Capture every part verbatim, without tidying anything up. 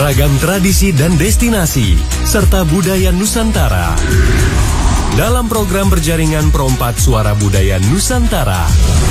Ragam tradisi dan destinasi, serta budaya Nusantara. Dalam program berjaringan Perompat Suara Budaya Nusantara.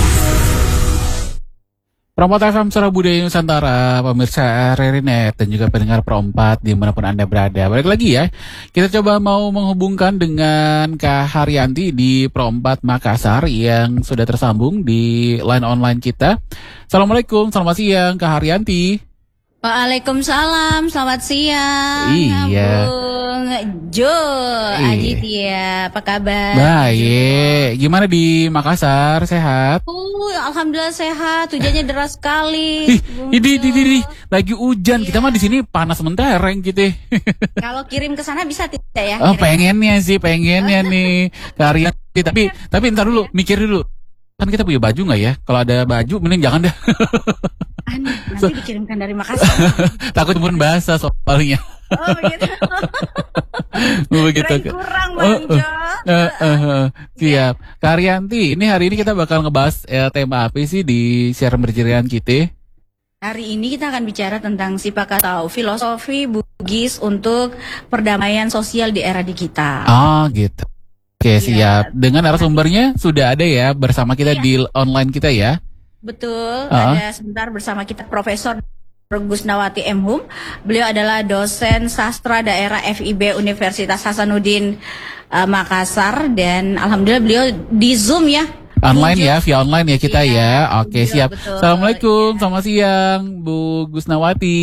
Perompat F M Suara Budaya Nusantara, pemirsa R R I Net dan juga pendengar Perompat dimanapun Anda berada. Balik lagi ya, kita coba mau menghubungkan dengan Kak Haryanti di Perompat Makassar yang sudah tersambung di line online kita. Assalamualaikum, selamat siang Kak Haryanti. Waalaikumsalam, selamat siang. Iya. Bung Jo, Aditya, apa kabar? Baik, gimana di Makassar, sehat? Uh, Alhamdulillah sehat, hujannya deras sekali. Ih, ini, ini, ini, lagi hujan, iya. Kita mah di sini panas mentereng gitu. Kalau kirim ke sana bisa tidak ya? Oh, pengennya sih, pengennya nih, karya. Tapi, tapi ntar dulu, mikir dulu. Kan kita punya baju nggak ya? Kalau ada baju, mending jangan dah. Aneh, nanti so, dikirimkan dari Makassar. Takut kemudian basah soalnya. Oh begitu. Begitu. Kurang Bang Jo. Uh, uh, uh, uh, siap. Kak Haryanti, ini hari ini kita bakal ngebahas eh, tema apa sih di siaran berjaringan kita? Hari ini kita akan bicara tentang Sipakatau, filosofi Bugis untuk perdamaian sosial di era digital. Oh gitu. Oke, siap. Dengan narasumbernya sudah ada ya bersama kita iya. di online kita ya. Betul, uh-huh. ada sebentar bersama kita Profesor Gusnawati M Hum. Beliau adalah dosen sastra daerah F I B Universitas Hasanuddin uh, Makassar dan alhamdulillah beliau di Zoom ya. Online ya, via online ya kita iya, ya. Oke, siap. Betul. Assalamualaikum, iya. Selamat siang Bu Gusnawati.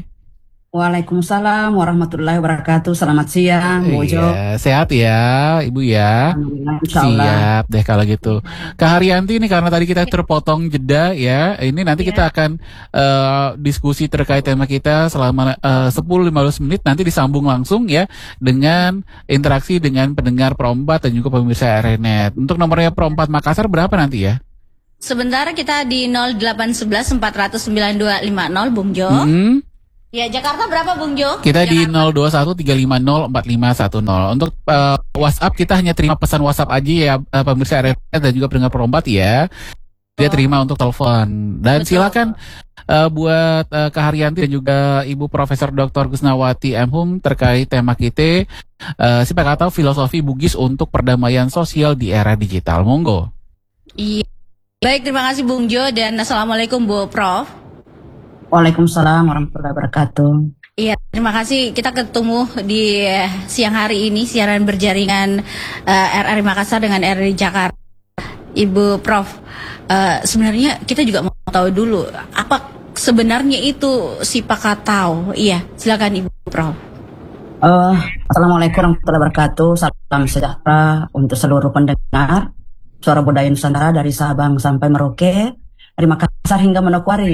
Waalaikumsalam warahmatullahi wabarakatuh. Selamat siang, Bu Jo. Iya, sehat ya, Ibu ya. Siap deh kalau gitu. Kak Haryanti ini karena tadi kita terpotong jeda ya. Ini nanti yeah. kita akan uh, diskusi terkait tema kita selama uh, sepuluh sampai lima belas menit. Nanti disambung langsung ya dengan interaksi dengan pendengar Perompat dan juga pemirsa R R I Net. Untuk nomornya Perompat Makassar berapa nanti ya? Sebentar kita di nol delapan satu satu empat nol nol sembilan dua lima nol, Bung Jo. Hmm. Ya, Jakarta berapa Bung Jo? Kita Jakarta. di nol dua satu tiga lima nol empat lima satu nol. Untuk uh, WhatsApp kita hanya terima pesan WhatsApp aja ya uh, pemirsa R R I dan juga pendengar Perompat ya. Dia oh. terima untuk telepon. Dan betul. Silakan uh, buat uh, Kak Haryanti dan juga Ibu Profesor Doktor Gusnawati M Hum terkait tema kita uh, Sipakatau filosofi Bugis untuk perdamaian sosial di era digital. Monggo. Iya. Baik, terima kasih Bung Jo dan assalamualaikum Bu Prof. Waalaikumsalam warahmatullahi wabarakatuh. Iya, terima kasih. Kita ketemu di siang hari ini siaran berjaringan uh, R R I Makassar dengan R R I Jakarta. Ibu Prof, uh, sebenarnya kita juga mau tahu dulu apa sebenarnya itu Sipakatau. Iya, silakan Ibu Prof. Uh, Assalamualaikum warahmatullahi wabarakatuh. Salam sejahtera untuk seluruh pendengar Suara Budaya Nusantara dari Sabang sampai Merauke, dari Makassar hingga Manokwari.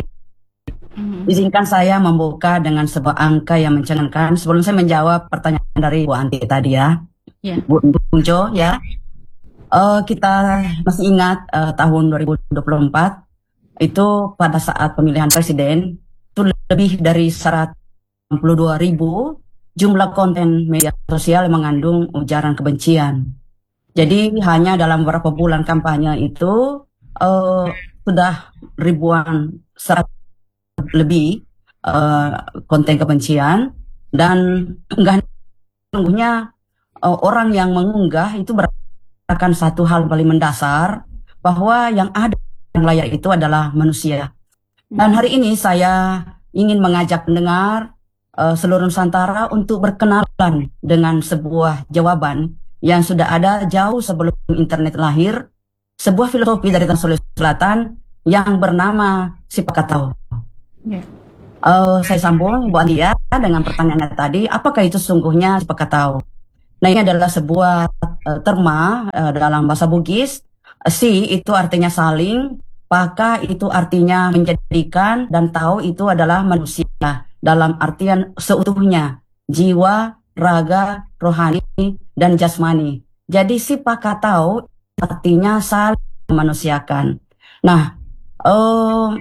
Izinkan saya membuka dengan sebuah angka yang mencengangkan sebelum saya menjawab pertanyaan dari Bu Anti tadi ya, yeah. Bu Bung Jo ya. Uh, kita masih ingat uh, tahun dua ribu dua puluh empat itu pada saat pemilihan presiden itu lebih dari seratus enam puluh dua ribu jumlah konten media sosial yang mengandung ujaran kebencian. Jadi hanya dalam beberapa bulan kampanye itu uh, sudah ribuan seratus lebih uh, konten kebencian dan enggak sungguhnya uh, orang yang mengunggah itu berdasarkan satu hal paling mendasar bahwa yang ada di layar itu adalah manusia. Dan hari ini saya ingin mengajak pendengar uh, seluruh Nusantara untuk berkenalan dengan sebuah jawaban yang sudah ada jauh sebelum internet lahir, sebuah filosofi dari Tanah Sulawesi Selatan yang bernama Sipakatau. Yeah. Uh, saya sambung Bu Andia dengan pertanyaannya tadi, apakah itu sesungguhnya Sipakatau? Nah, ini adalah sebuah uh, terma uh, dalam bahasa Bugis. Si itu artinya saling, paka itu artinya menjadikan, dan tau itu adalah manusia dalam artian seutuhnya, jiwa, raga, rohani, dan jasmani. Jadi Sipakatau artinya saling memanusiakan. Nah, uh,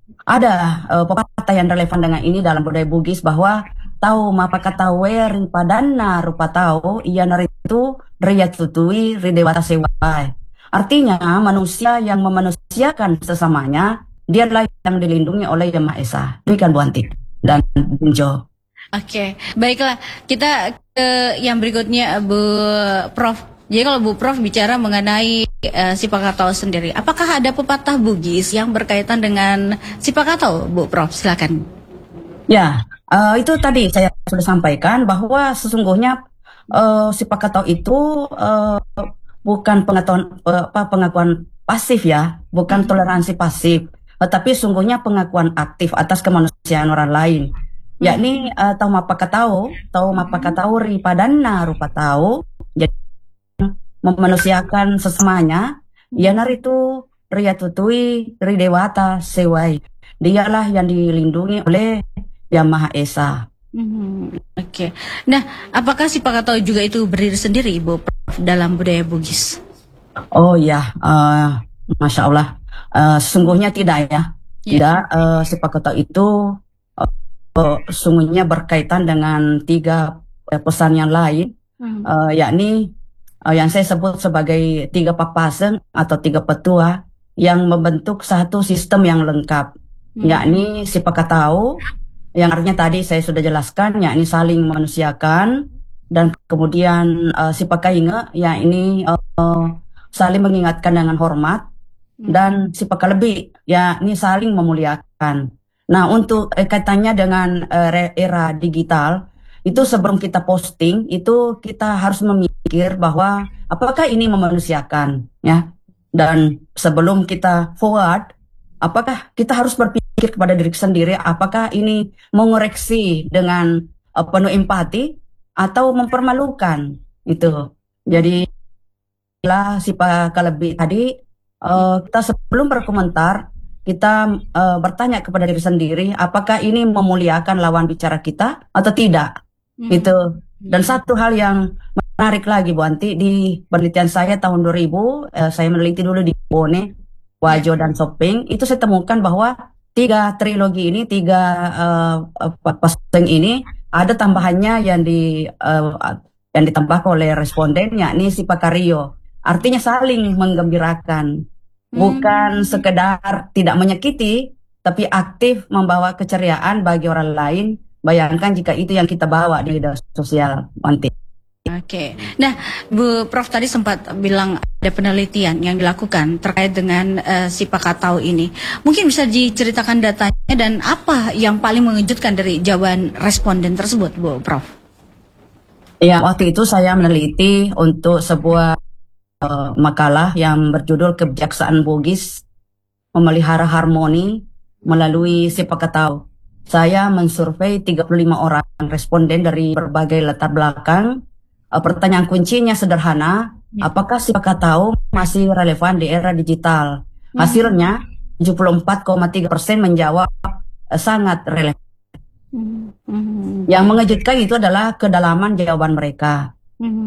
ada uh, pepatah yang relevan dengan ini dalam budaya Bugis bahwa tau mapakatawe ripadana rupa tau iya naritu riyat tutui ridewata sewai. Artinya manusia yang memanusiakan sesamanya dialah yang dilindungi oleh Yang Maha Esa. Demikian Bu Anti dan Bung Jo. Oke, baiklah. Kita ke yang berikutnya, Bu Prof. Jadi kalau Bu Prof bicara mengenai uh, Sipakatau sendiri, apakah ada pepatah Bugis yang berkaitan dengan Sipakatau, Bu Prof? Silakan. Ya, uh, itu tadi saya sudah sampaikan bahwa sesungguhnya uh, Sipakatau itu uh, bukan pengetahuan uh, apa pengakuan pasif ya, bukan toleransi pasif, tetapi sungguhnya pengakuan aktif atas kemanusiaan orang lain. Yakni uh, tau mapakatau, tau mapakatau ri padana rupa tau, jadi memanusiakan sesamanya, ya naritu ria tutui ri dewata sewai. Dialah yang dilindungi oleh Yang Maha Esa. Hmm, Oke. Okay. Nah, apakah Sipakatau juga itu berdiri sendiri, Ibu Prof, dalam budaya Bugis? Oh ya, uh, masya Allah. Uh, sesungguhnya tidak ya, yeah. Tidak. Uh, Sipakatau itu Uh, sungguhnya berkaitan dengan tiga uh, pesan yang lain, hmm. uh, yakni uh, yang saya sebut sebagai tiga papaseng atau tiga petua yang membentuk satu sistem yang lengkap, hmm. yakni Sipakatau yang artinya tadi saya sudah jelaskan, yakni saling memanusiakan, dan kemudian uh, Sipakainge, yakni uh, uh, saling mengingatkan dengan hormat, hmm. dan Sipakalebih, yakni saling memuliakan. Nah, untuk eh, kaitannya dengan eh, era digital, itu sebelum kita posting, itu kita harus memikir bahwa apakah ini memanusiakan, ya. Dan sebelum kita forward, apakah kita harus berpikir kepada diri sendiri, apakah ini mengoreksi dengan eh, penuh empati atau mempermalukan, itu. Jadi, lah Sipakalebih tadi, eh, kita sebelum berkomentar, kita uh, bertanya kepada diri sendiri, apakah ini memuliakan lawan bicara kita atau tidak, hmm. gitu. Dan satu hal yang menarik lagi, Bu Anti, di penelitian saya tahun dua ribu, uh, saya meneliti dulu di Bone, Wajo dan Sopeng, itu saya temukan bahwa tiga trilogi ini, tiga uh, pasang ini, ada tambahannya yang di uh, yang ditambahkan oleh responden, yakni Sipakario, artinya saling menggembirakan. Bukan sekedar tidak menyakiti, tapi aktif membawa keceriaan bagi orang lain. Bayangkan jika itu yang kita bawa di media sosial, Wanti. Oke, nah Bu Prof tadi sempat bilang ada penelitian yang dilakukan terkait dengan uh, Sipakatau ini. Mungkin bisa diceritakan datanya dan apa yang paling mengejutkan dari jawaban responden tersebut, Bu Prof? Ya, waktu itu saya meneliti untuk sebuah Uh, makalah yang berjudul Kebijaksanaan Bugis Memelihara Harmoni Melalui Sipakatau. Saya mensurvei tiga puluh lima orang responden dari berbagai latar belakang. Uh, pertanyaan kuncinya sederhana, apakah Sipakatau masih relevan di era digital? Hasilnya tujuh puluh empat koma tiga persen menjawab uh, sangat relevan. Yang mengejutkan itu adalah kedalaman jawaban mereka.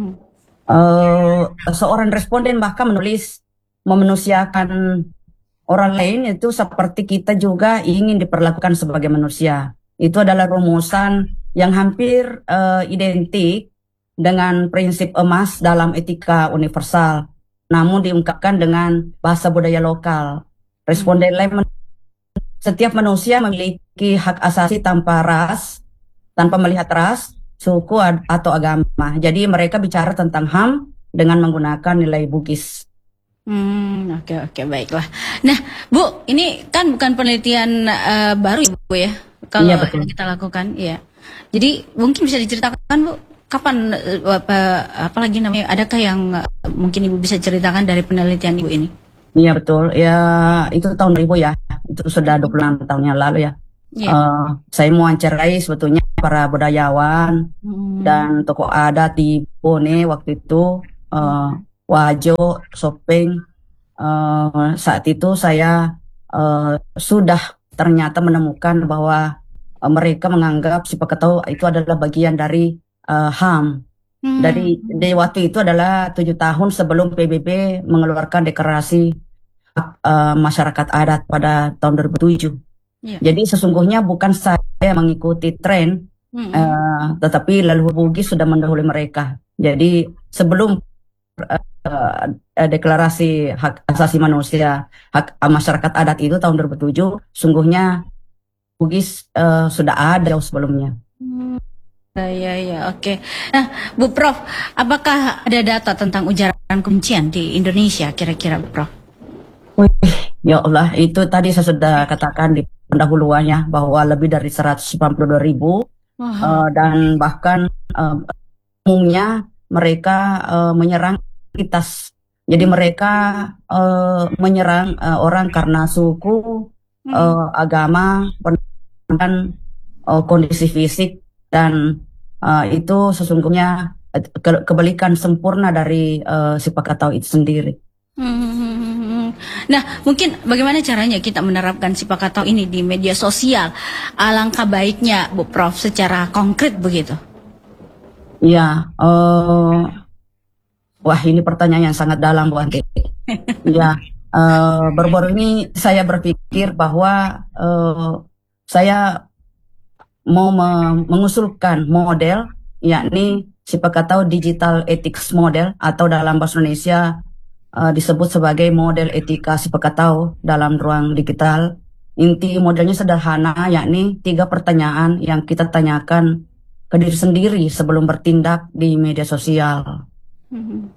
Uh, seorang responden bahkan menulis memanusiakan orang lain itu seperti kita juga ingin diperlakukan sebagai manusia. Itu adalah rumusan yang hampir uh, identik dengan prinsip emas dalam etika universal, namun diungkapkan dengan bahasa budaya lokal. Responden lain, setiap manusia memiliki hak asasi tanpa ras, tanpa melihat ras, suku atau agama. Jadi mereka bicara tentang H A M dengan menggunakan nilai Bugis. Hmm, oke oke baiklah. Nah, Bu, ini kan bukan penelitian uh, baru ya, Bu ya? Kalau iya, yang kita lakukan, ya. Jadi mungkin bisa diceritakan, Bu, kapan uh, apa apalagi namanya? Adakah yang uh, mungkin Ibu bisa ceritakan dari penelitian Ibu ini? Iya betul. Ya, itu tahun dua ribu ya. Itu sudah dua puluh enam tahun yang lalu ya. Yeah. Uh, saya mewawancarai sebetulnya para budayawan hmm. dan tokoh adat di Bone waktu itu, uh, Wajo, Sopeng. Uh, saat itu saya uh, sudah ternyata menemukan bahwa uh, mereka menganggap Sipakatau itu adalah bagian dari uh, H A M. Hmm. Dari, dari waktu itu adalah tujuh tahun sebelum P B B mengeluarkan deklarasi uh, masyarakat adat pada tahun dua ribu tujuh. Yeah. Jadi sesungguhnya bukan saya mengikuti tren, mm-hmm. uh, tetapi leluhur Bugis sudah mendahului mereka. Jadi sebelum uh, uh, deklarasi hak asasi manusia, hak uh, masyarakat adat itu tahun dua ribu tujuh, sungguhnya Bugis uh, sudah ada jauh sebelumnya. Ya, ya, ya, oke. Nah, Bu Prof, apakah ada data tentang ujaran kebencian di Indonesia kira-kira, Bu Prof? Wih, ya Allah, itu tadi saya sudah katakan di pendahuluannya bahwa lebih dari seratus sembilan puluh dua ribu Wah, uh, dan bahkan uh, umumnya mereka uh, menyerang minoritas. Jadi mereka uh, menyerang uh, orang karena suku, hmm. uh, agama, pendidikan, uh, kondisi fisik, dan uh, itu sesungguhnya ke- kebalikan sempurna dari uh, si Pakatau itu sendiri. Hmm. Nah, mungkin bagaimana caranya kita menerapkan si Pakatau ini di media sosial? Alangkah baiknya, Bu Prof, secara konkret begitu. Ya, uh, wah ini pertanyaan yang sangat dalam, Bu Anti. Ya, uh, baru-baru ini saya berpikir bahwa uh, saya mau me- mengusulkan model, yakni si Pakatau Digital Ethics Model, atau dalam bahasa Indonesia uh, disebut sebagai model etika si Pakatau dalam ruang digital. Inti modelnya sederhana, yakni tiga pertanyaan yang kita tanyakan ke diri sendiri sebelum bertindak di media sosial. Hmm.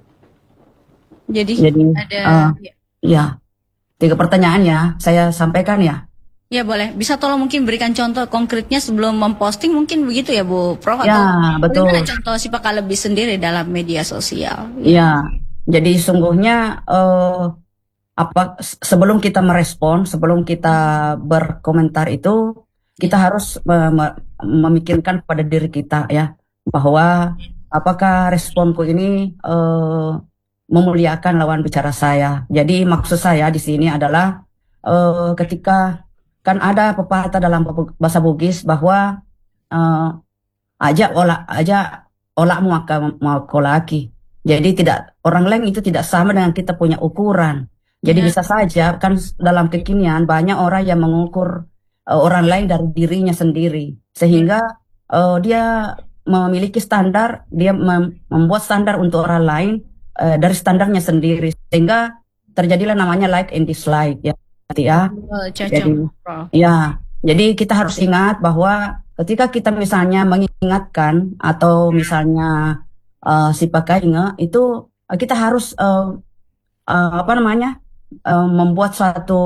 Jadi, Jadi, ada, uh, ya. ya, tiga pertanyaan ya, saya sampaikan ya. Ya boleh, bisa tolong mungkin berikan contoh konkretnya sebelum memposting mungkin begitu ya Bu Prof, Ya, atau betul. bagaimana contoh si Pakal lebih sendiri dalam media sosial? Ya, jadi sungguhnya eh, apa sebelum kita merespon, sebelum kita berkomentar itu kita harus me- me- memikirkan pada diri kita ya bahwa apakah responku ini eh, memuliakan lawan bicara saya. Jadi maksud saya di sini adalah eh, ketika kan ada pepatah dalam bahasa Bugis bahwa eh, aja olah aja olakmu maka mau kolaki. Jadi tidak orang lain itu tidak sama dengan kita punya ukuran. Jadi Ya. bisa saja kan dalam kekinian banyak orang yang mengukur uh, orang lain dari dirinya sendiri sehingga uh, dia memiliki standar, dia mem- membuat standar untuk orang lain uh, dari standarnya sendiri sehingga terjadilah namanya like and dislike ya. Ya. Oh, cocok, Jadi Bu Prof. ya, jadi kita harus ingat bahwa ketika kita misalnya mengingatkan atau misalnya uh, si pakainya itu uh, kita harus uh, uh, apa namanya uh, membuat suatu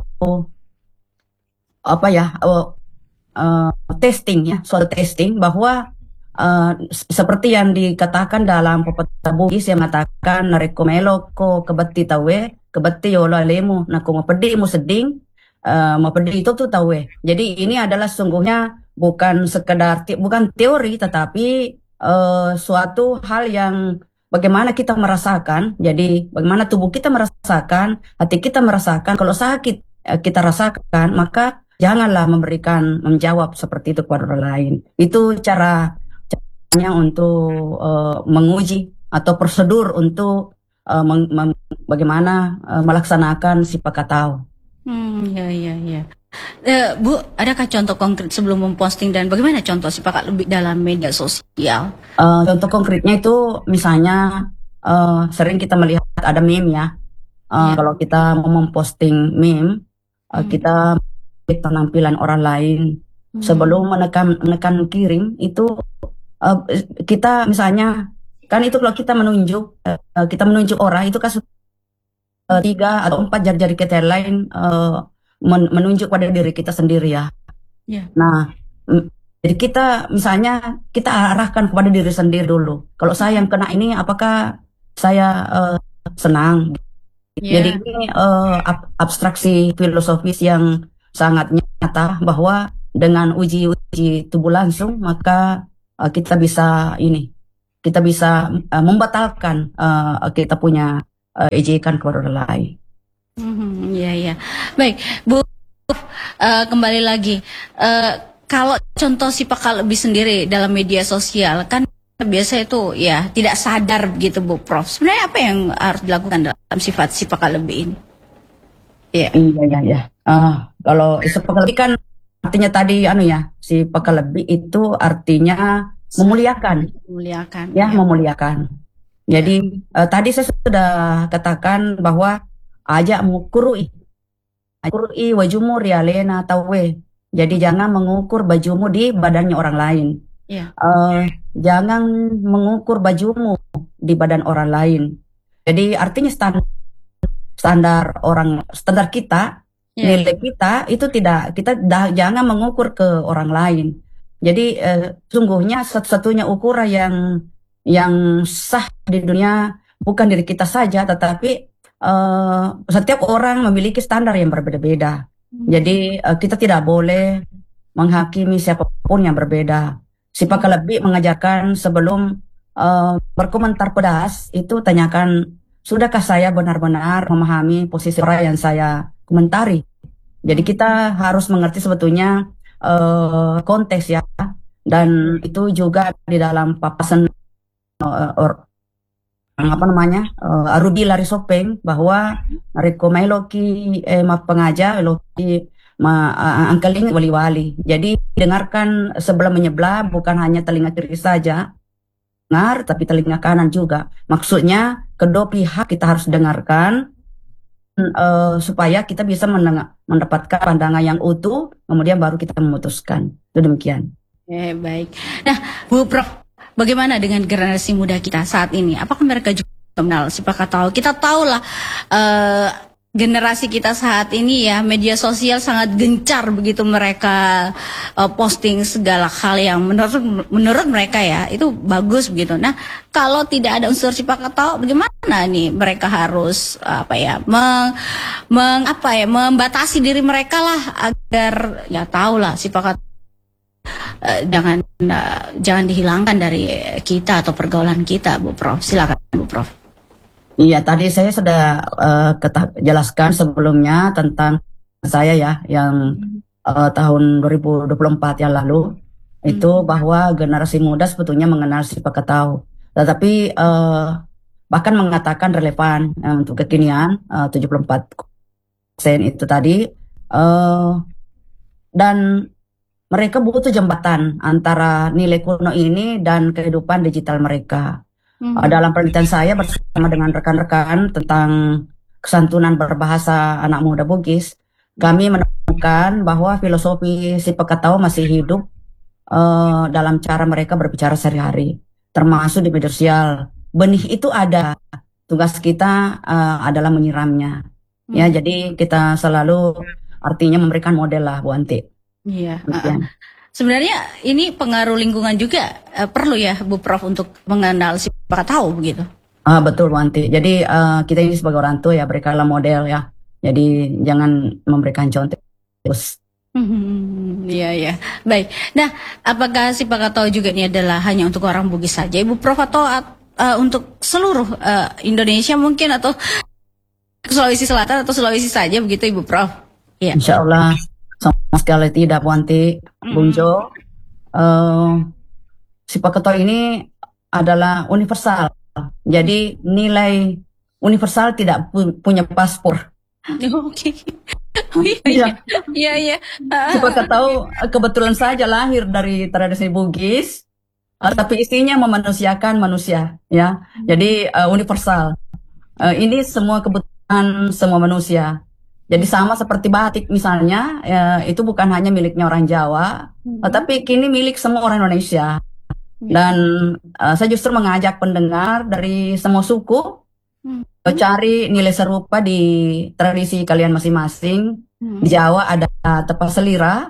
apa ya uh, uh, testing ya, suatu testing bahwa uh, s- seperti yang dikatakan dalam pepatah Bugis yang mengatakan narekomelo ko kebati tawe kebati yolo lemu naku mapedi mu seding uh, mapedi itu tuh tawe. Jadi ini adalah sungguhnya bukan sekedar te- bukan teori tetapi uh, suatu hal yang bagaimana kita merasakan. Jadi bagaimana tubuh kita merasakan, hati kita merasakan. Kalau sakit eh, kita rasakan, maka janganlah memberikan menjawab seperti itu kepada orang lain. Itu cara caranya untuk eh, menguji atau prosedur untuk eh, meng- mem- bagaimana eh, melaksanakan si Pakatau. Hmm, ya, ya, ya. Eh, Bu, adakah contoh konkret sebelum memposting dan bagaimana contoh si Pakal lebih dalam media sosial? Eh, contoh konkretnya itu misalnya eh, sering kita melihat ada meme ya. Eh, Ya. Kalau kita mau memposting meme, eh, Hmm. kita lihat penampilan orang lain Hmm. sebelum menekan menekan kirim itu eh, kita misalnya kan itu kalau kita menunjuk eh, kita menunjuk orang itu kan eh, tiga atau empat jari-jari kita yang lain eh, men- menunjuk pada diri kita sendiri ya. Ya. Nah, mm, jadi kita misalnya kita arahkan kepada diri sendiri dulu. Kalau saya yang kena ini, apakah saya eh, senang? Ya. Jadi ini eh, ab- abstraksi filosofis yang sangat nyata bahwa dengan uji-uji tubuh langsung maka eh, kita bisa ini, kita bisa eh, membatalkan eh, kita punya eh, ejekan kepada orang lain. Hmm, ya, ya. Baik, Bu, eh, kembali lagi. Eh, kalau contoh si Pakal lebih sendiri dalam media sosial kan biasa itu ya tidak sadar begitu Bu Prof. Sebenarnya apa yang harus dilakukan dalam sifat si Pakal lebih ini? Ya. Iya, iya, iya. Ah, kalau isu lebih kan artinya tadi anu ya, si lebih itu artinya memuliakan, Memuliakan. ya, memuliakan. Jadi eh, tadi saya sudah katakan bahwa aja mukurui, kurui wajumu rialena tawe. Jadi jangan mengukur bajumu di badannya orang lain. Iya. Eh, jangan mengukur bajumu di badan orang lain. Jadi artinya standar standar orang standar kita, Iya. nilai kita itu tidak kita dah- jangan mengukur ke orang lain. Jadi eh, sungguhnya satu-satunya ukuran yang yang sah di dunia bukan diri kita saja, tetapi eh, setiap orang memiliki standar yang berbeda-beda. Jadi eh, kita tidak boleh menghakimi siapapun yang berbeda. Si Pakalebih mengajarkan sebelum eh, berkomentar pedas itu tanyakan, sudahkah saya benar-benar memahami posisi orang yang saya komentari? Jadi kita harus mengerti sebetulnya eh, konteks ya, dan itu juga di dalam papasan eh, or- apa namanya uh, Rudy Larisopeng bahwa rekomailoki eh, ma pengaja loki ma uh, angkeling wali-wali. Jadi dengarkan sebelum menyebelah, bukan hanya telinga kiri saja dengar, tapi telinga kanan juga. Maksudnya kedua pihak kita harus dengarkan uh, supaya kita bisa mendengar, mendapatkan pandangan yang utuh, kemudian baru kita memutuskan. Itu demikian. Eh, baik. Nah, Bu Prof, bagaimana dengan generasi muda kita saat ini? Apakah mereka juga mengenal si Pakatau? Kita tahu lah eh, generasi kita saat ini ya, media sosial sangat gencar begitu mereka eh, posting segala hal yang menurut menurut mereka ya itu bagus begitu. Nah, kalau tidak ada unsur si Pakatau, bagaimana nih mereka harus apa ya meng, meng apa ya membatasi diri mereka lah agar ya tahu lah si Pakatau Uh, jangan uh, jangan dihilangkan dari kita atau pergaulan kita, Bu Prof. Silakan, Bu Prof. Iya, tadi saya sudah uh, keta- jelaskan sebelumnya tentang saya ya yang uh, tahun dua ribu dua puluh empat yang lalu hmm. itu bahwa generasi muda sebetulnya mengenal si Pakatau, tetapi uh, bahkan mengatakan relevan uh, untuk kekinian uh, tujuh puluh empat persen itu tadi uh, dan mereka butuh jembatan antara nilai kuno ini dan kehidupan digital mereka. Hmm. Uh, dalam penelitian saya bersama dengan rekan-rekan tentang kesantunan berbahasa anak muda Bugis, kami menemukan bahwa filosofi si Pakatau masih hidup uh, dalam cara mereka berbicara sehari-hari, termasuk di media sosial. Benih itu ada, tugas kita uh, adalah menyiramnya. Hmm. Ya, jadi kita selalu artinya memberikan model lah, Bu Anti. Iya. Uh, sebenarnya ini pengaruh lingkungan juga uh, perlu ya, Bu Prof, untuk mengenal si Pakatau begitu. Ah, betul, Bu Anti. Jadi uh, kita ini sebagai orang tua ya berikanlah model ya. Jadi jangan memberikan contoh terus. Hmm, iya ya. Baik. Nah, apakah si Pakatau juga ini adalah hanya untuk orang Bugis saja, Ibu Prof, atau uh, untuk seluruh uh, Indonesia mungkin, atau Sulawesi Selatan atau Sulawesi saja begitu, Ibu Prof? Iya. Insya Allah. Sama sekali tidak, Bu Anti. Bung Jo, uh, si Pakatau ini adalah universal. Jadi nilai universal tidak pu- punya paspor. Oke. Iya, iya, iya. Si Pakatau kebetulan saja lahir dari tradisi Bugis, uh, tapi isinya memanusiakan manusia, ya. Jadi uh, universal. Uh, ini semua kebutuhan semua manusia. Jadi sama seperti batik misalnya, ya, itu bukan hanya miliknya orang Jawa, hmm. tapi kini milik semua orang Indonesia. Dan uh, saya justru mengajak pendengar dari semua suku hmm. cari nilai serupa di tradisi kalian masing-masing. Hmm. Di Jawa ada tepat selira,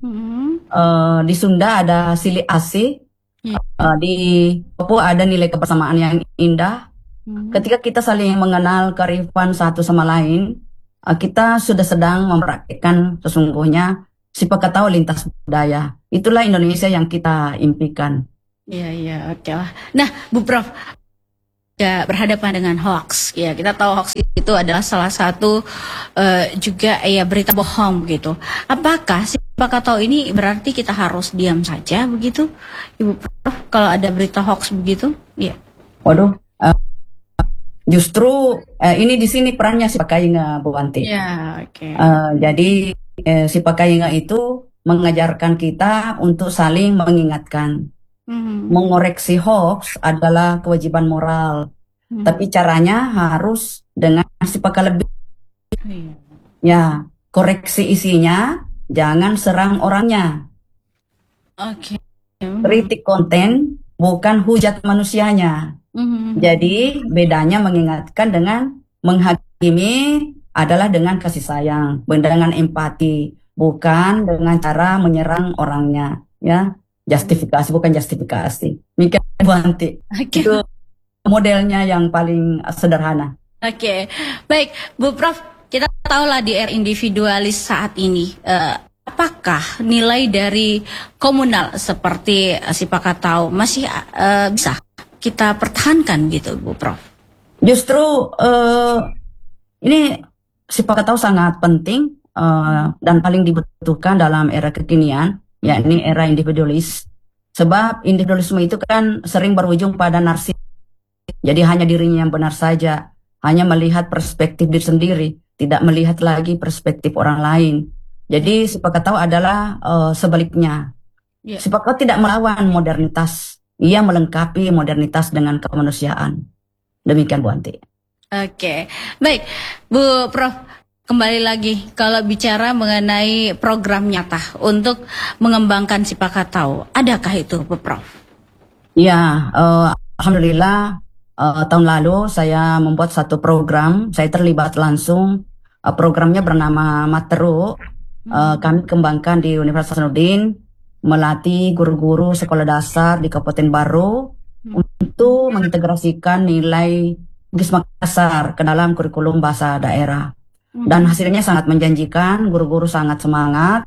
hmm. uh, di Sunda ada sili asih, hmm. uh, di Papua ada nilai kebersamaan yang indah. Hmm. Ketika kita saling mengenal kearifan satu sama lain, kita sudah sedang mempraktikkan sesungguhnya si Pakatau lintas budaya. Itulah Indonesia yang kita impikan. Iya, iya, oke lah. Nah, Bu Prof, ya, berhadapan dengan hoax. Ya, kita tahu hoax itu adalah salah satu uh, juga ya berita bohong begitu. Apakah si Pakatau ini berarti kita harus diam saja begitu, Ibu Prof, kalau ada berita hoax begitu? Iya. Waduh. Uh, Justru uh, ini di sini perannya si Pakainga, Bu Anti. Ya, oke. Okay. Uh, jadi uh, si Pakainga itu mengajarkan kita untuk saling mengingatkan. Hmm. Mengoreksi hoax adalah kewajiban moral, hmm. tapi caranya harus dengan si Pakalebih. Hmm. Ya, koreksi isinya, jangan serang orangnya. Oke. Okay. Kritik konten bukan hujat manusianya. Mhm. Jadi bedanya mengingatkan dengan menghakimi adalah dengan kasih sayang, dengan empati, bukan dengan cara menyerang orangnya, ya. Justifikasi bukan justifikasi. Mikir Bu Anti. Oke. Itu modelnya yang paling sederhana. Oke, baik Bu Prof, kita tahulah di era individualis saat ini, eh, apakah nilai dari komunal seperti eh, Sipakatau masih eh, bisa kita pertahankan gitu Bu Prof? Justru eh, ini Sipakatau sangat penting eh, dan paling dibutuhkan dalam era kekinian, yakni era individualis. Sebab individualisme itu kan sering berujung pada narsis. Jadi hanya dirinya yang benar saja, hanya melihat perspektif diri sendiri, tidak melihat lagi perspektif orang lain. Jadi Sipakatau adalah uh, sebaliknya. Yeah. Sipakatau tidak melawan modernitas, ia melengkapi modernitas dengan kemanusiaan. Demikian Bu Anti. Oke, baik Bu Prof, kembali lagi kalau bicara mengenai program nyata untuk mengembangkan Sipakatau, adakah itu Bu Prof? Ya, uh, alhamdulillah. Uh, tahun lalu saya membuat satu program, saya terlibat langsung. Uh, programnya bernama Materu. Uh, kami kembangkan di Universitas Hasanuddin, melatih guru-guru sekolah dasar di Kabupaten Baru untuk mengintegrasikan nilai Bugis Makassar ke dalam kurikulum bahasa daerah. Dan hasilnya sangat menjanjikan, guru-guru sangat semangat.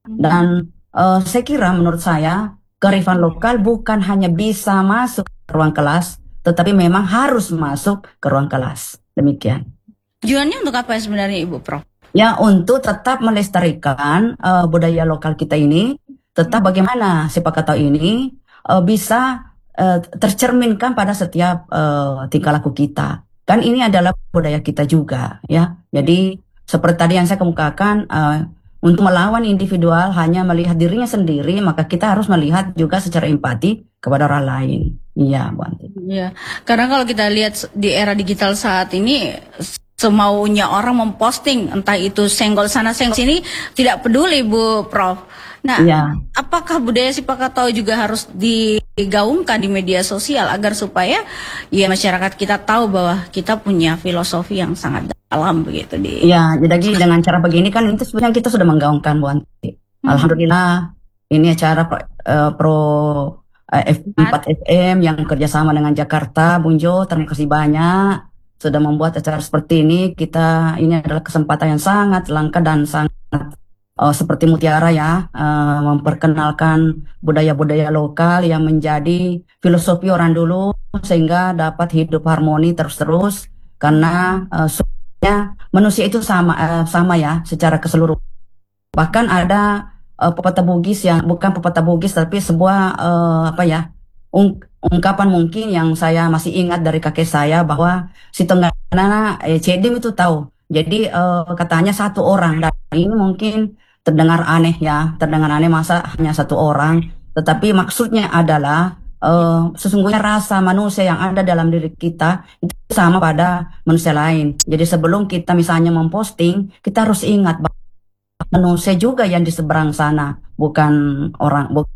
Dan uh, saya kira menurut saya, kearifan lokal bukan hanya bisa masuk ke ruang kelas, tetapi memang harus masuk ke ruang kelas. Demikian. Tujuannya untuk apa sebenarnya Ibu Prof? Ya, untuk tetap melestarikan uh, budaya lokal kita ini, tetap bagaimana Sipakatau ini uh, bisa uh, tercerminkan pada setiap uh, tingkah laku kita. Kan ini adalah budaya kita juga, ya. Jadi seperti tadi yang saya kemukakan, uh, untuk melawan individual hanya melihat dirinya sendiri, maka kita harus melihat juga secara empati kepada orang lain. Iya, Bu Anti. Iya, karena kalau kita lihat di era digital saat ini, semaunya orang memposting, entah itu senggol sana senggol sini, tidak peduli Bu Prof. Nah, ya. Apakah budaya Sipakatau juga harus digaungkan di media sosial agar supaya ya masyarakat kita tahu bahwa kita punya filosofi yang sangat dalam begitu di. Ya, jadi dengan cara begini kan itu sebenarnya kita sudah menggaungkan Bu Anti. Hmm. Alhamdulillah ini acara uh, pro uh, F empat F M yang kerjasama dengan Jakarta, Bunjo, terima kasih banyak sudah membuat acara seperti ini. Kita ini adalah kesempatan yang sangat langka dan sangat uh, seperti mutiara ya, uh, memperkenalkan budaya-budaya lokal yang menjadi filosofi orang dulu sehingga dapat hidup harmoni terus-terus karena uh, sebenarnya manusia itu sama uh, sama ya secara keseluruhan. Bahkan ada uh, pepatah Bugis yang bukan pepatah Bugis tapi sebuah uh, apa ya ung ungkapan mungkin yang saya masih ingat dari kakek saya bahwa si Tenggana eh, Cedim itu tahu. Jadi eh, katanya satu orang, dan ini mungkin terdengar aneh ya, terdengar aneh masa hanya satu orang, tetapi maksudnya adalah eh, sesungguhnya rasa manusia yang ada dalam diri kita itu sama pada manusia lain. Jadi sebelum kita misalnya memposting, kita harus ingat bahwa manusia juga yang di seberang sana, bukan orang bukan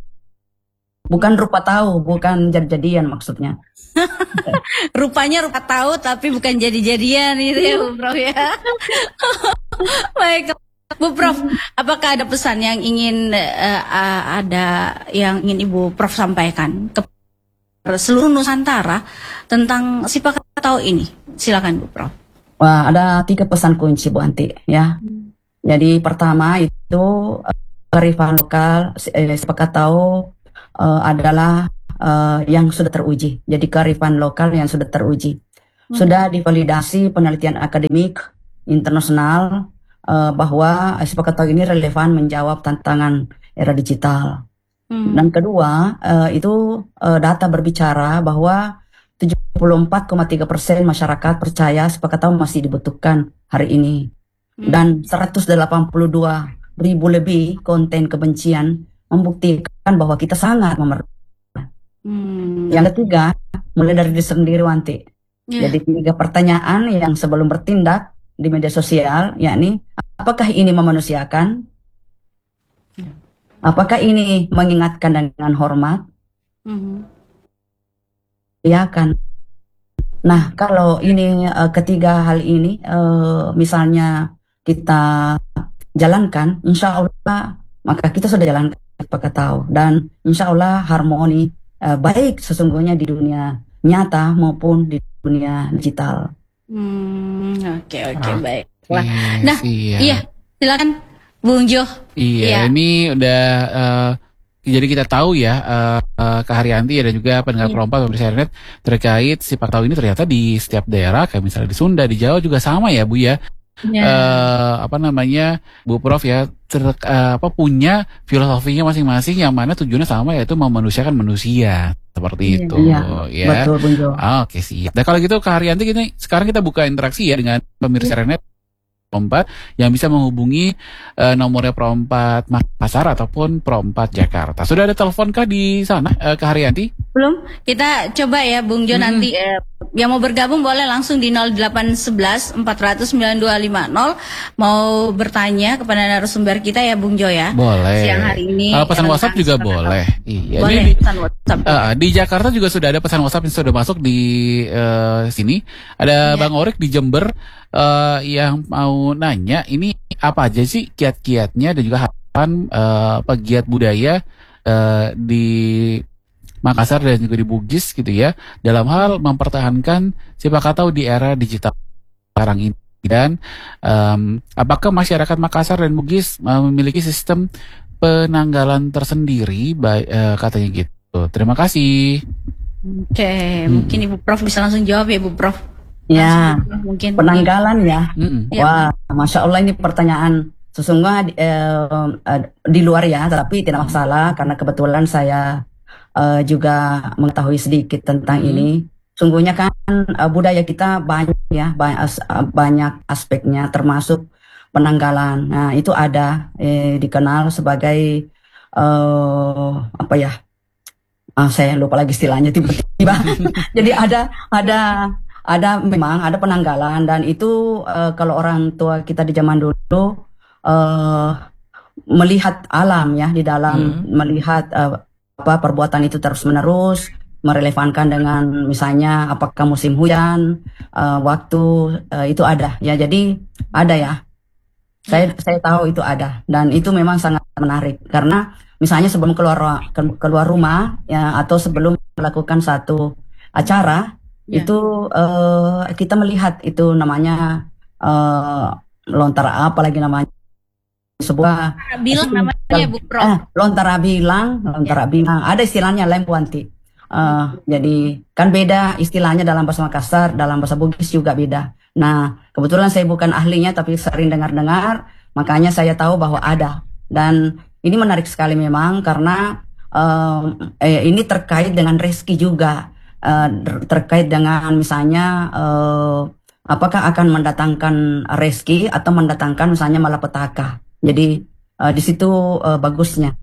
Bukan rupa tahu, bukan jadi-jadian maksudnya. Rupanya rupa tahu tapi bukan jadi-jadian gitu ya Bu Prof ya. Baik Bu Prof, apakah ada pesan yang ingin uh, uh, ada yang ingin Ibu Prof sampaikan ke seluruh Nusantara tentang Sipakatau ini? Silakan Bu Prof. Wah, ada tiga pesan kunci Bu Anti ya. Hmm. Jadi pertama itu uh, kearifan lokal eh, Sipakatau Uh, adalah uh, yang sudah teruji. Jadi kearifan lokal yang sudah teruji. Hmm. Sudah divalidasi penelitian akademik internasional uh, bahwa Sipakatau ini relevan menjawab tantangan era digital. Hmm. Dan kedua, uh, itu uh, data berbicara bahwa tujuh puluh empat koma tiga persen masyarakat percaya Sipakatau masih dibutuhkan hari ini. Hmm. Dan seratus delapan puluh dua ribu lebih konten kebencian membuktikan bahwa kita sangat memerlukan. Hmm. Yang ketiga, mulai dari diri sendiri Wanti. Yeah. Jadi tiga pertanyaan yang sebelum bertindak di media sosial, yakni apakah ini memanusiakan? Apakah ini mengingatkan dengan hormat? Mhm. Ya kan. Nah, kalau ini eh, ketiga hal ini eh, misalnya kita jalankan, insya Allah maka kita sudah jalankan Pak tahu, dan insya Allah harmoni eh, baik sesungguhnya di dunia nyata maupun di dunia digital. Hmm, oke oke Ah, baik. Iya, Nah, siap. iya, silakan Bung Jo. Iya, Iya. ini udah eh, jadi kita tahu ya eh, eh, Kak Haryanti dan juga pendengar Iya. perompak pemirsa Internet terkait sipak tahu ini ternyata di setiap daerah kayak misalnya di Sunda, di Jawa juga sama ya Bu ya. Ya. eh apa namanya Bu Prof ya ter- eh, apa punya filosofinya masing-masing yang mana tujuannya sama, yaitu memanusiakan manusia seperti Iya. itu Iya, ya. betul Bung Jo. Ah, Oke siap. Nah kalau gitu Kak Haryanti, gini, sekarang kita buka interaksi ya dengan pemirsa Renet Perompat yang bisa menghubungi eh, nomornya Perompat Makassar ataupun Perompat Jakarta. Sudah ada telepon kah di sana eh, Kak Haryanti? Belum, kita coba ya Bung Jo Mm-mm. nanti eh, yang mau bergabung boleh langsung di nol delapan satu satu empat nol nol sembilan dua lima nol mau bertanya kepada narasumber kita ya Bung Jo ya. Boleh. Siang hari ini. Kalau pesan tentang WhatsApp juga sipak boleh. tahu. Iya. Boleh Ini di, pesan WhatsApp. eh, di Jakarta juga sudah ada pesan WhatsApp yang sudah masuk di eh, sini. Ada Iya. Bang Orik di Jember eh, yang mau nanya, ini apa aja sih kiat-kiatnya dan juga harapan eh, pegiat budaya eh, di Makassar dan juga di Bugis gitu ya, dalam hal mempertahankan sipak tahu di era digital sekarang ini. Dan em, apakah masyarakat Makassar dan Bugis eh, memiliki sistem penanggalan tersendiri, ba- eh, katanya gitu. Terima kasih. Oke, Hmm. mungkin Ibu Prof bisa langsung jawab ya Bu Prof. Ya, Langsung, mungkin penanggalan ya. Mm-mm. Ya. Wah, Masya Allah ini pertanyaan sesungguhnya eh, eh, di luar ya, tapi tidak masalah karena kebetulan saya eh, juga mengetahui sedikit tentang Hmm. ini. Sungguhnya kan eh, budaya kita banyak ya, banyak, as- eh, banyak aspeknya termasuk penanggalan. Nah, itu ada eh, dikenal sebagai eh, apa ya? Ah, saya lupa lagi istilahnya tiba-tiba. Jadi ada ada ada memang ada penanggalan, dan itu eh, kalau orang tua kita di zaman dulu eh, melihat alam ya di dalam, melihat eh, apa perbuatan itu terus-menerus, merelevankan dengan misalnya apakah musim hujan, eh, waktu eh, itu ada ya. Jadi ada ya. Saya saya tahu itu ada, dan itu memang sangat menarik karena misalnya sebelum keluar ru- ke- keluar rumah ya, atau sebelum melakukan satu acara Ya. itu eh, kita melihat itu namanya eh, lontar apa lagi namanya, sebuah bilang namanya ya Bu Prof. eh, lontara bilang, lontara bilang, ada istilahnya lempuanti. Eh, jadi kan beda istilahnya dalam bahasa Makassar, dalam bahasa Bugis juga beda. Nah, kebetulan saya bukan ahlinya tapi sering dengar-dengar, makanya saya tahu bahwa ada. Dan ini menarik sekali memang karena eh, eh, ini terkait dengan rezeki juga. Eh, ter- terkait dengan misalnya eh, apakah akan mendatangkan rezeki atau mendatangkan misalnya malapetaka. Jadi eh, di situ eh, bagusnya.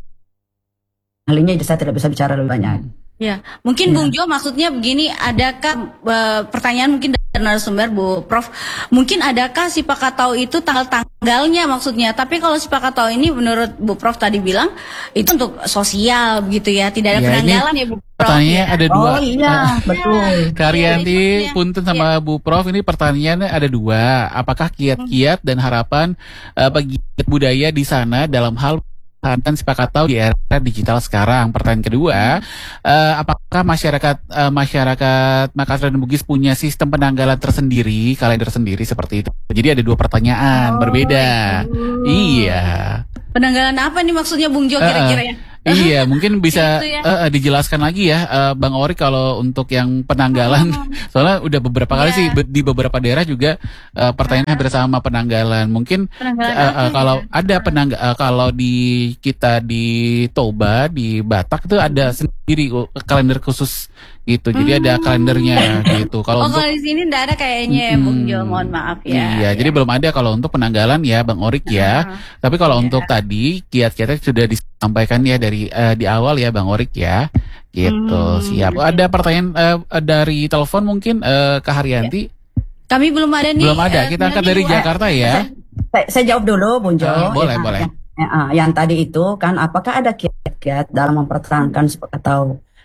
Ahlinya saya tidak bisa bicara lebih banyak. Ya, mungkin Ya. Bung Jo maksudnya begini, adakah eh, pertanyaan mungkin dari narasumber Bu Prof, mungkin adakah si Pakatau itu tanggal-tanggalnya maksudnya, tapi kalau si Pakatau ini menurut Bu Prof tadi bilang itu untuk sosial begitu ya, tidak ada Ya, ini penanggalan ya Bu Prof. Pertanyaannya ya. ada dua. Oh iya, betul. Kak Haryanti, Iya. punten sama Bu Prof, ini pertanyaannya ada dua. Apakah kiat-kiat dan harapan eh, pegiat budaya di sana dalam hal mempertahankan sipak tahu di era digital sekarang? Pertanyaan kedua, eh, apakah masyarakat eh, masyarakat Makassar dan Bugis punya sistem penanggalan tersendiri, kalender sendiri seperti itu? Jadi ada dua pertanyaan Oh, berbeda. itu. Iya. Penanggalan apa nih maksudnya Bung Jo Eh, eh. kira-kira ya? Iya, mungkin bisa Gitu ya. eh, eh, dijelaskan lagi ya, eh, Bang Ori, kalau untuk yang penanggalan, soalnya udah beberapa kali Iya. sih be- di beberapa daerah juga eh, pertanyaannya bersama penanggalan. Mungkin Penanggalan eh, apa eh, kalau ya? ada penangga, eh, kalau di kita di Toba di Batak itu ada sendiri oh, kalender khusus gitu. Jadi ada kalendernya gitu. Kalau Oh, untuk kalau di sini enggak ada kayaknya ya Bung Jo, Mm-mm. mohon maaf ya. Iya, jadi belum ada kalau untuk penanggalan ya Bang Orik ya. Ah, Tapi kalau Iya. untuk tadi kiat-kiatnya sudah disampaikan ya dari eh, di awal ya Bang Orik ya. Gitu. Hmm, Siap. oke. Ada pertanyaan eh, dari telepon mungkin eh, Kak Haryanti? Kami belum ada nih. Belum ada. eh, Kita angkat sebenarnya dari Bu- Jakarta ya. Saya, saya jawab dulu, Bung Jo. Ah, boleh, Ya, boleh. Yang, ya, ah, yang tadi itu kan, apakah ada kiat-kiat dalam mempertahankan sepak- atau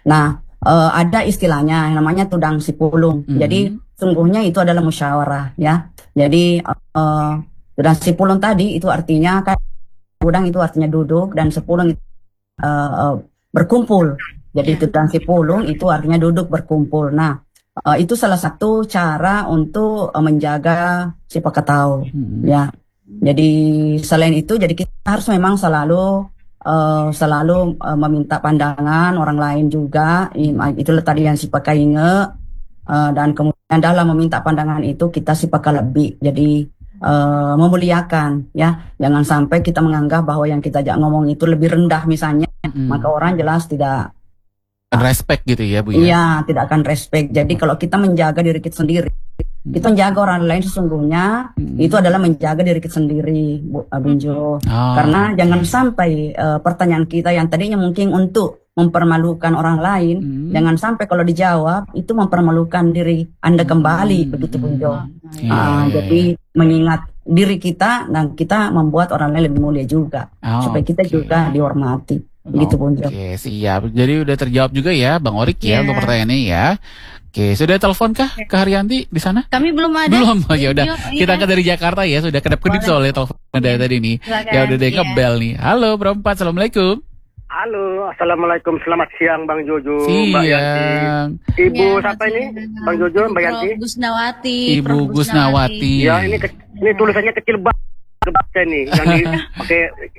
Nah, eh, ada istilahnya yang namanya tudang sipulung. Mhm. Jadi sungguhnya itu adalah musyawarah ya. Jadi eh, tudang sipulung tadi itu artinya kan tudang itu artinya duduk dan sepulung itu eh, eh, berkumpul. Jadi Ya. tudang sipulung itu artinya duduk berkumpul. Nah, eh, itu salah satu cara untuk eh, menjaga si pakatau Mhm. ya. Jadi selain itu, jadi kita harus memang selalu eh, selalu eh, meminta pandangan orang lain juga. I- Itulah tadi yang si pakai inge. Eh, dan kemudian dalam meminta pandangan itu kita si pakai lebih. Jadi eh, memuliakan ya. Jangan sampai kita menganggap bahwa yang kita ajak ngomong itu lebih rendah misalnya, Mhm. maka orang jelas tidak Respect gitu ya Bu ya. iya tidak akan respect. Jadi kalau kita menjaga diri kita sendiri, kita menjaga orang lain sesungguhnya Mhm. itu adalah menjaga diri kita sendiri, Bu Abinjo. Oh. Karena jangan sampai eh, pertanyaan kita yang tadinya mungkin untuk mempermalukan orang lain, Mhm. jangan sampai kalau dijawab itu mempermalukan diri Anda kembali, Mhm. begitu Bunjo. Iya, Ah, iya, jadi mengingat diri kita dan kita membuat orang lain lebih mulia juga, Oh, supaya kita oke. juga dihormati. Begitu Bunjo. Oke, siap. Jadi udah terjawab juga ya Bang Orik ya Iya. untuk pertanyaannya ya. Oke, sudah telepon kah ke Haryanti di sana? Kami belum ada. Belum. Oh, ya udah. Video, Kita iya. angkat dari Jakarta ya, sudah kedap-kedip Boleh. soalnya telepon dari tadi nih. Silakan. Ya udah deh Iya. ngebel nih. Halo Bro Empat, Assalamualaikum. Halo, assalamualaikum, selamat siang Bang Jojo, Mbak Yanti. Siang. Ibu Ya, siapa ini? siang. Bang Jojo, Mbak Yanti. Prof Gusnawati. Ibu Prof Gusnawati. Ya ini ke- ini tulisannya kecil banget baca nih, yang dipakai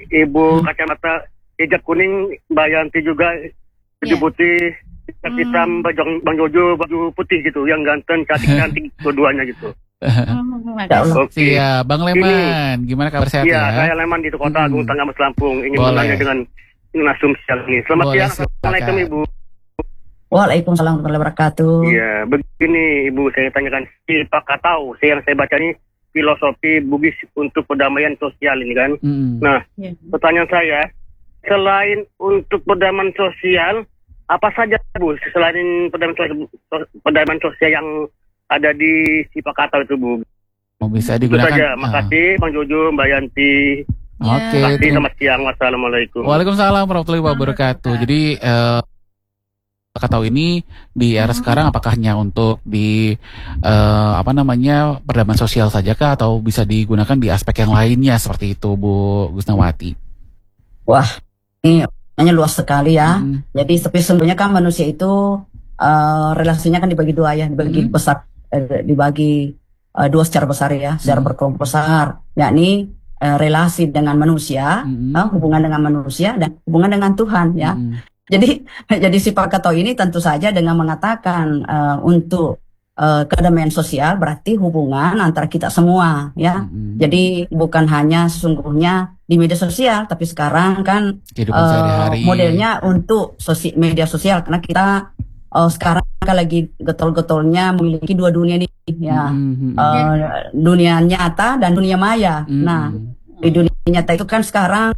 Ibu kacamata hijab kuning, Mbak Yanti juga baju Ya. putih, hijab hitam, baju Bang Jojo baju putih gitu, yang ganteng, cantik-cantik dua-duanya gitu. Hmm, terima Ya Allah. kasih. Oke. Siap, Bang Leman. Gimana kabar sehat Iya, ya? saya Leman di Kota Hmm. Agung Tangga Mas Lampung, ingin Boleh. bertanya dengan Nasum siang ini. Selamat Boleh, siang, silakan. Assalamualaikum Ibu. Waalaikumsalam warahmatullahi wabarakatuh. Iya, begini Ibu, saya tanyakan si Pak Katau, saya yang saya baca ini filosofi Bugis untuk perdamaian sosial ini kan. Mm. Nah, Ya. pertanyaan saya, selain untuk perdamaian sosial, apa saja Bu, selain perdamaian sosial, perdamaian sosial yang ada di si Pak Katau itu Bu? Mau bisa Itu digunakan. saja, Ah, makasih Bang Jojo, Mbak Yanti. Oke. Makasih, terima- selamat siang, wassalamualaikum. Waalaikumsalam warahmatullahi wabarakatuh. Jadi eh Katau ini di era sekarang apakah hanya untuk di eh, apa namanya perdamaian sosial saja kah atau bisa digunakan di aspek yang lainnya seperti itu Bu Gusnawati? Wah, ini hanya luas sekali ya. Mm. Jadi tapi sebenarnya kan manusia itu eh, relasinya kan dibagi dua ya, dibagi Hmm. besar, eh, dibagi eh, dua secara besar ya, secara Hmm. berkelompok besar, yakni eh, relasi dengan manusia, Mm. eh, hubungan dengan manusia dan hubungan dengan Tuhan ya. Mm. Jadi jadi si Pak Katau ini tentu saja dengan mengatakan eh, untuk eh, kedamaian sosial berarti hubungan antara kita semua ya. Mm. Jadi bukan hanya sesungguhnya di media sosial, tapi sekarang kan Kehidupan eh, sehari-hari. modelnya untuk sosi media sosial karena kita eh, sekarang kan lagi getol-getolnya memiliki dua dunia ini ya. Mm. Eh, dunia nyata dan dunia maya. Mm. Nah, di dunia nyata itu kan sekarang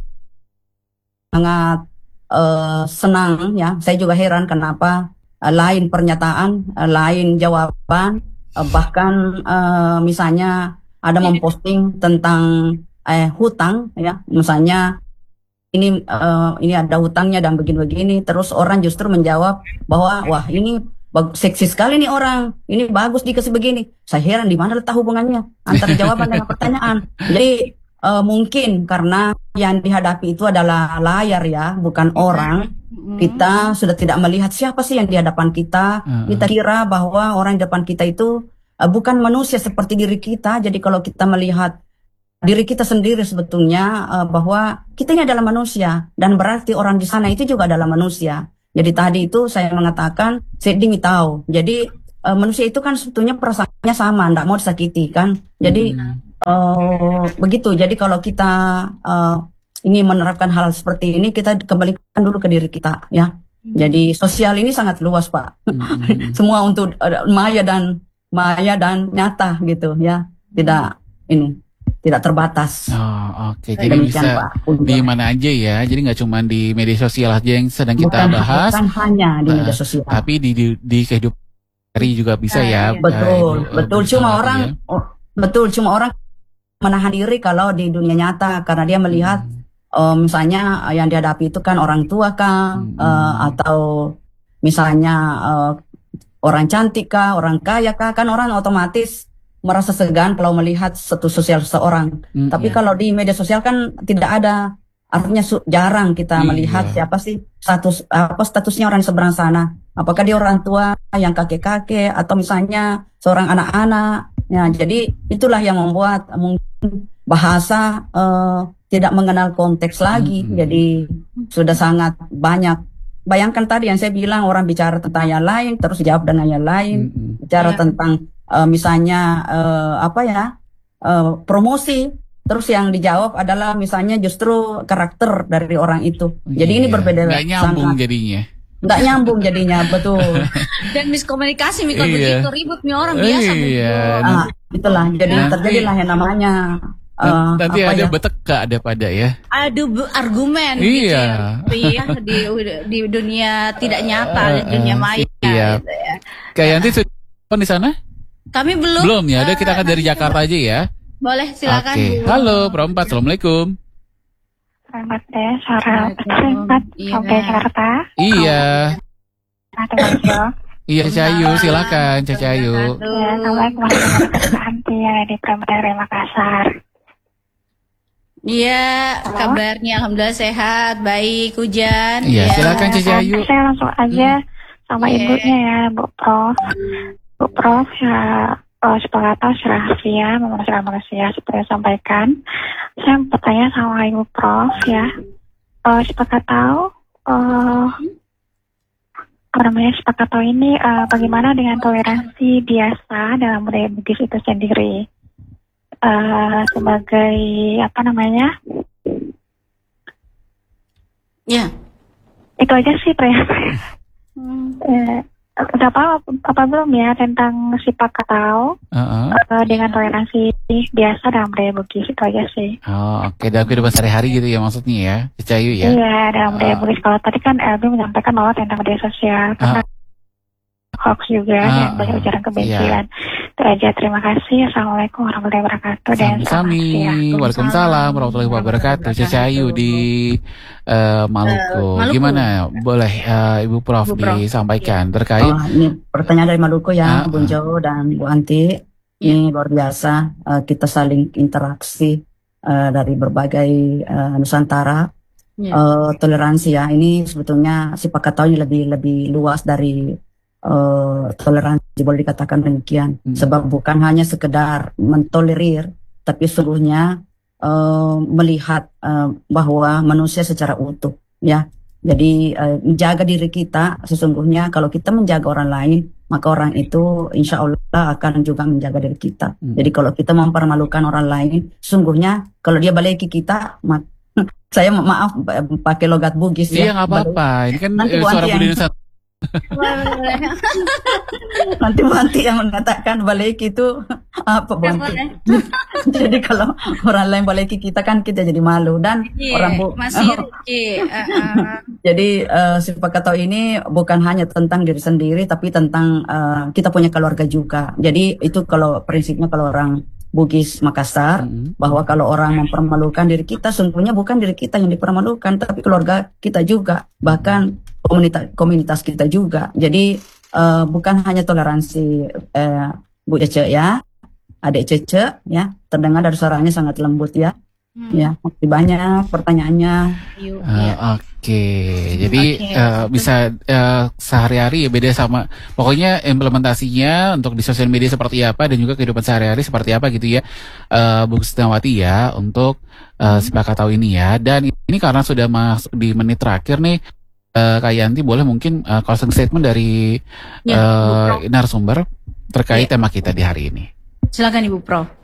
sangat eh, senang ya. Saya juga heran kenapa eh, lain pernyataan, eh, lain jawaban, eh, bahkan eh, misalnya ada memposting tentang eh, hutang ya, misalnya ini eh, ini ada hutangnya dan begini-begini, terus orang justru menjawab bahwa wah ini bag- seksi sekali nih orang, ini bagus dikasih begini. Saya heran di mana letak hubungannya antara jawaban dengan pertanyaan. Jadi eh, mungkin karena yang dihadapi itu adalah layar ya, bukan orang. Hmm. Kita sudah tidak melihat siapa sih yang di hadapan kita. Heeh. Kita kira bahwa orang di depan kita itu eh, bukan manusia seperti diri kita. Jadi kalau kita melihat diri kita sendiri sebetulnya eh, bahwa kita ini adalah manusia dan berarti orang di sana itu juga adalah manusia. Jadi tadi itu saya mengatakan sedih tahu. Jadi eh, manusia itu kan sebetulnya perasaannya sama, tidak mau disakiti kan. Jadi eh, begitu. Jadi kalau kita eh, ingin menerapkan hal seperti ini, kita kembalikan dulu ke diri kita ya. Jadi sosial ini sangat luas Pak. Mm. Semua untuk eh, maya dan maya dan nyata gitu ya. Tidak ini tidak terbatas. Oh, oke. Jadi Demikian, bisa Pak. Untuk- di mana aja ya. Jadi nggak cuma di media sosial aja yang sedang kita bukan, bahas, bukan hanya di media eh, sosial. tapi di di, di kehidupan hari juga bisa ya. Iya. Betul, eh, Ibu- betul. Ibu Cuma Gusnawati orang, ya. oh, betul. Cuma orang menahan diri kalau di dunia nyata karena dia melihat, Hmm. eh, misalnya yang dihadapi itu kan orang tua kan, Hmm. eh, atau misalnya uh, orang cantik kah, orang kaya kah, kan orang otomatis merasa segan kalau melihat status sosial seseorang. Mm, Tapi iya. kalau di media sosial kan tidak ada, artinya su- jarang kita Iya. melihat siapa sih status apa statusnya orang di seberang sana. Apakah dia orang tua yang kakek-kakek atau misalnya seorang anak-anak. Ya, jadi itulah yang membuat mungkin bahasa eh, tidak mengenal konteks lagi. Mm-mm. Jadi sudah sangat banyak. Bayangkan tadi yang saya bilang, orang bicara tentang yang lain terus jawab dengan yang lain. Mm-mm. Bicara Ya. tentang eh, misalnya eh, apa ya eh, promosi, terus yang dijawab adalah misalnya justru karakter dari orang itu. Jadi ini Iya. berbeda, Nggak nyambung sangat jadinya. nggak nyambung jadinya, betul. Dan miskomunikasi mi kalau Iya. begitu ribut mi orang biasa. Iya. Bu. Ah, itulah jadi Nanti- terjadilah yang namanya eh, Nanti apa ada ya? beteka ada pada ya. Adu bu- argumen Iya. gitu ya. Iya, di di dunia tidak nyata, di Eh, dunia eh, maya iya. gitu ya. Kayak Yanti sudah telepon di sana? Kami belum. Belum ya. Udah eh, kita akan dari nanti Jakarta aja ya. Boleh silakan. Oke. Bu. Halo, Perempat. Assalamualaikum. Selamat deh, Sarah. Waalaikumsalam. Selamat Iya. sampai Jakarta. Iya. Satu Majo. Iya, Cahayu, silakan Cahayu. Ya, Assalamualaikum warahmatullahi wabarakatuh. Anti yang di Primavera Makassar. Iya, Halo. kabarnya alhamdulillah sehat, baik, hujan. Iya, Ya. silakan Cici Ya, Ayu. saya langsung aja sama Iya. ibunya ya, Bu Prof. Bu Prof, ya, uh, sepakatan rahasia, manusia manusia seperti yang sampaikan. Saya mau bertanya sama Ibu Prof ya. Uh, sepakat tahu, uh, apa namanya, sepakat tahu ini uh, bagaimana dengan toleransi biasa dalam budaya Bugis itu sendiri. Uh, sebagai apa namanya, Ya. itu aja sih ternyata. Hmm. Eh, udah apa apa belum ya tentang sifat katau Heeh. eh, dengan toleransi biasa dalam budaya Bugis, itu aja sih. Oh, oke. Dalam kehidupan sehari-hari gitu ya maksudnya ya, Cahayu ya. Iya, dalam budaya Ah. Bugis. Kalau tadi kan Elbi menyampaikan bahwa tentang media sosial, Ah. tentang hoax juga Ah, dan banyak ah. ujaran kebencian. Itu aja. Terima kasih. Assalamualaikum warahmatullahi wabarakatuh dan Sami-sami. selamat siang. Waalaikumsalam warahmatullahi wabarakatuh. Cahayu di eh, Maluku. Maluku. Gimana? Boleh eh, Ibu Prof Ibu Prof. disampaikan terkait Oh, ini pertanyaan dari Maluku Ah, ya, Bung ah. Jo dan Bu Anti. Ini luar biasa, eh, kita saling interaksi eh, dari berbagai eh, Nusantara. Ya. Eh, toleransi ya, ini sebetulnya sifat katau ini lebih lebih luas dari eh, toleransi, boleh dikatakan demikian. Hmm. Sebab bukan hanya sekedar mentolerir, tapi sungguhnya eh, melihat eh, bahwa manusia secara utuh, ya. Jadi eh, menjaga diri kita, sesungguhnya kalau kita menjaga orang lain, maka orang itu insya Allah akan juga menjaga diri kita. Hmm. Jadi kalau kita mempermalukan orang lain, sungguhnya kalau dia baleki kita, mak- saya ma- maaf pakai logat Bugis Iya ya. nggak apa-apa. Ini kan Nanti eh, Bu suara Anti budaya yang- Nusantara. Nanti Bu Anti yang mengatakan baleki itu apa Bu Anti? Jadi kalau orang lain baleki kita kan kita jadi malu dan Iya, orang Bu. masih Riki. Uh, uh. Jadi eh, sifat katau ini bukan hanya tentang diri sendiri, tapi tentang eh, kita punya keluarga juga. Jadi itu kalau prinsipnya kalau orang Bugis Makassar, Mm-mm. bahwa kalau orang mempermalukan diri kita, sungguhnya bukan diri kita yang dipermalukan, tapi keluarga kita juga, bahkan komunitas komunitas kita juga. Jadi eh, bukan hanya toleransi eh, Bu Cece ya, adik Cece ya, terdengar dari suaranya sangat lembut ya. Hmm. Ya, masih banyak pertanyaannya. Yuk, Ah, ya. Oke, jadi Oke. eh, bisa eh, sehari-hari ya beda sama, pokoknya implementasinya untuk di sosial media seperti apa dan juga kehidupan sehari-hari seperti apa gitu ya, eh Bu Krisnawati ya untuk eh, sifat katau ini ya. Dan ini karena sudah masuk di menit terakhir nih, eh, Kak Yanti boleh mungkin eh, closing statement dari Ya, eh, narasumber terkait Ya. tema kita di hari ini. Silakan Ibu Prof.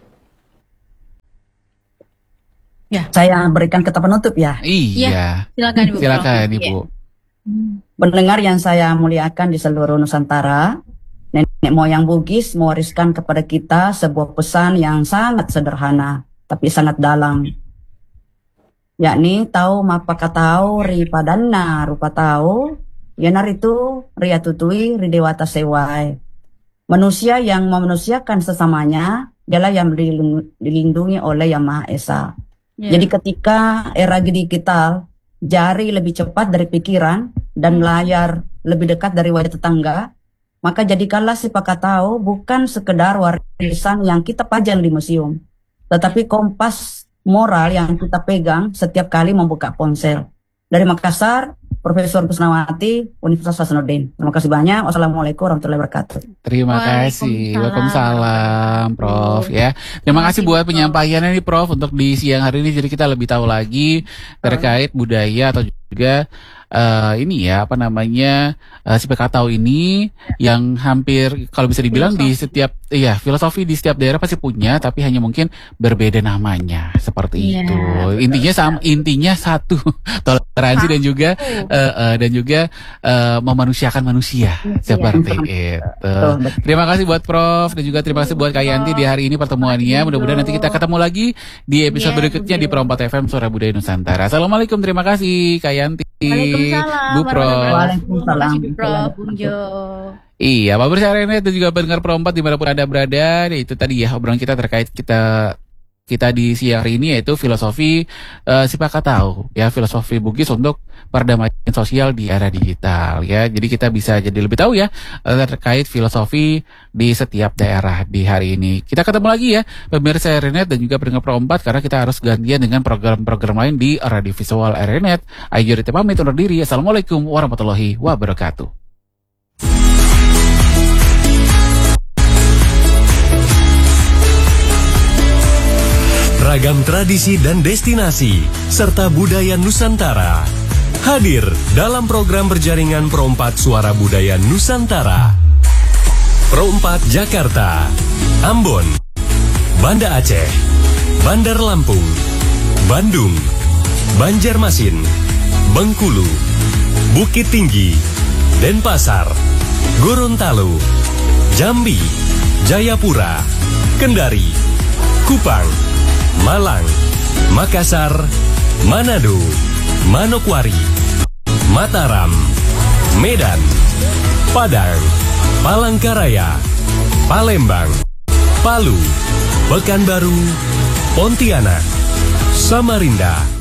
Saya berikan kata penutup ya. Iya, Silakan Ibu Prof. silakan Iya. Ibu. Pendengar yang saya muliakan di seluruh Nusantara, nenek moyang Bugis mewariskan kepada kita sebuah pesan yang sangat sederhana, tapi sangat dalam. Yakni tahu mapa katau ri padanna rupa tahu, yanar itu ria tutui ri dewata sewai. Manusia yang memanusiakan sesamanya, dialah yang dilindung- dilindungi oleh Yang Maha Esa. Ya. Jadi ketika era digital, jari lebih cepat dari pikiran, dan layar lebih dekat dari wajah tetangga, maka jadikanlah si Pakatau bukan sekedar warisan yang kita pajang di museum, tetapi kompas moral yang kita pegang setiap kali membuka ponsel. Dari Makassar, Profesor Kusnawati, Universitas Hasanuddin. Terima kasih banyak. Wassalamualaikum warahmatullahi wabarakatuh. Terima kasih. Waalaikumsalam, Prof. Ya, terima kasih buat penyampaiannya nih, Prof. Untuk di siang hari ini, jadi kita lebih tahu lagi terkait budaya atau juga uh, ini ya apa namanya uh, si Pakatau ini yang hampir kalau bisa dibilang filosofi. di setiap iya filosofi di setiap daerah pasti punya, tapi hanya mungkin berbeda namanya seperti yeah. itu. Intinya sama, intinya satu toleransi dan juga uh, uh, dan juga uh, memanusiakan manusia yeah. seperti yeah. itu. Terima kasih buat Prof dan juga terima kasih buat Kak Yanti di hari ini pertemuannya. Mudah-mudahan nanti kita ketemu lagi di episode yeah, berikutnya di Pro empat F M Suara Budaya Nusantara. Assalamualaikum, terima kasih Kak Yanti. Waalaikumsalam. Bu Prof. Waalaikumsalam. Bu Prof. Bung Jo. Iya, Pak Bersyarene dan juga pendengar Pro empat dimanapun Anda berada. Itu tadi ya obrolan kita terkait kita kita di siang hari ini yaitu filosofi uh, si Pakatau ya, filosofi Bugis untuk perdamaian sosial di era digital ya. Jadi kita bisa jadi lebih tahu ya terkait filosofi di setiap daerah di hari ini. Kita ketemu lagi ya pemirsa R N E T dan juga pendengar Pro empat karena kita harus gantian dengan program-program lain di radio visual R N E T. Ayo kita pamit undur diri. Assalamualaikum warahmatullahi wabarakatuh. Ragam tradisi dan destinasi, serta budaya Nusantara. Hadir dalam program berjaringan Pro empat Suara Budaya Nusantara. Pro empat Jakarta, Ambon, Banda Aceh, Bandar Lampung, Bandung, Banjarmasin, Bengkulu, Bukit Tinggi, Denpasar, Gorontalo, Jambi, Jayapura, Kendari, Kupang, Malang, Makassar, Manado, Manokwari, Mataram, Medan, Padang, Palangkaraya, Palembang, Palu, Pekanbaru, Pontianak, Samarinda,